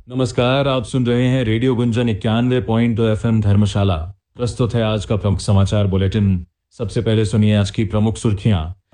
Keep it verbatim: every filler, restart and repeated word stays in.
नमस्कार, आप सुन रहे हैं रेडियो गुंजन इक्यानवे पॉइंट दो एफ एम धर्मशाला। प्रस्तुत है आज का प्रमुख समाचार बुलेटिन। सबसे पहले सुनिए आज की प्रमुख सुर्खियां।